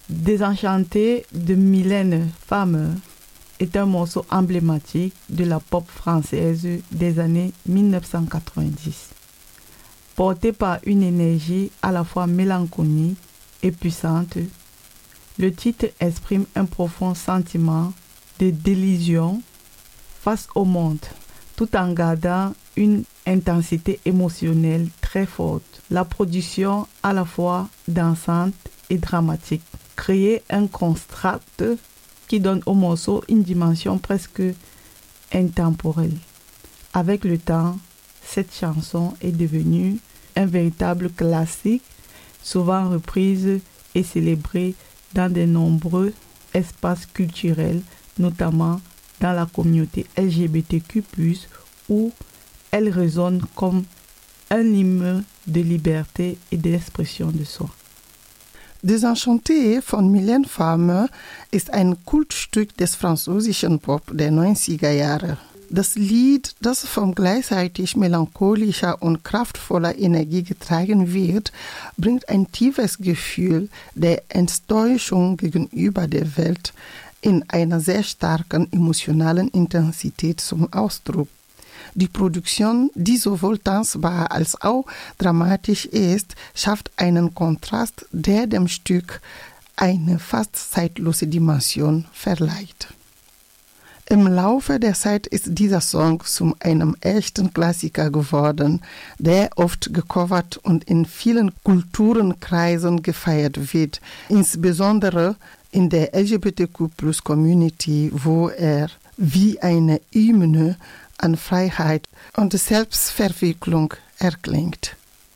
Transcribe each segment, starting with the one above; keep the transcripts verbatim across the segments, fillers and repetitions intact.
Désenchantée de Mylène Farmer est un morceau emblématique de la pop française des années dix-neuf cent quatre-vingt-dix. Porté par une énergie à la fois mélancolique et puissante, le titre exprime un profond sentiment de désillusion face au monde, tout en gardant une intensité émotionnelle très forte. La production à la fois dansante et dramatique crée un contraste qui donne au morceau une dimension presque intemporelle. Avec le temps, cette chanson est devenue un véritable classique, souvent reprise et célébrée dans de nombreux espaces culturels, notamment dans la communauté L G B T Q plus, où elle résonne comme un hymne de liberté et d'expression de soi. Désenchantée von Mylène Farmer ist ein Kultstück des französischen Pop der neunziger Jahre. Das Lied, das von gleichzeitig melancholischer und kraftvoller Energie getragen wird, bringt ein tiefes Gefühl der Enttäuschung gegenüber der Welt in einer sehr starken emotionalen Intensität zum Ausdruck. Die Produktion, die sowohl tanzbar als auch dramatisch ist, schafft einen Kontrast, der dem Stück eine fast zeitlose Dimension verleiht. Im Laufe der Zeit ist dieser Song zu einem echten Klassiker geworden, der oft gecovert und in vielen Kulturenkreisen gefeiert wird, insbesondere in der L G B T Q plus Community, wo er wie eine Hymne an Freiheit und Selbstverwirklichung erklingt.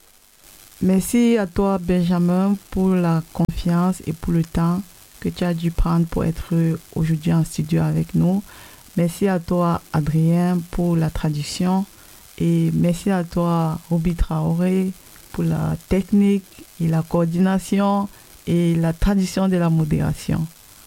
Merci à toi Benjamin pour la confiance et pour le temps que tu as dû prendre pour être aujourd'hui en studio avec nous. Merci à toi Adrien pour la traduction et merci à toi Ruby Traoré pour la technique et la coordination et la traduction de la modération.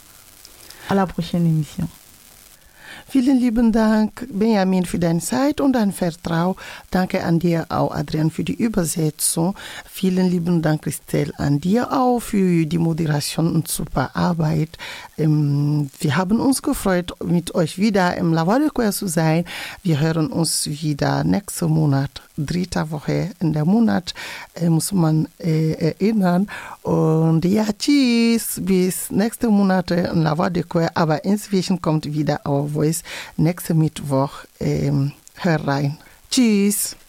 À la prochaine émission. Vielen lieben Dank, Benjamin, für deine Zeit und dein Vertrauen. Danke an dir auch, Adrian, für die Übersetzung. Vielen lieben Dank, Christelle, an dir auch für die Moderation und super Arbeit. Ähm, wir haben uns gefreut, mit euch wieder im La Voix de Queer zu sein. Wir hören uns wieder nächsten Monat, dritte Woche in der Monat, äh, muss man äh, erinnern. Und ja, tschüss, bis nächsten Monat in La Voix de Queer. Aber inzwischen kommt wieder Our Voice nächsten Mittwoch. Ähm, hör rein. Tschüss.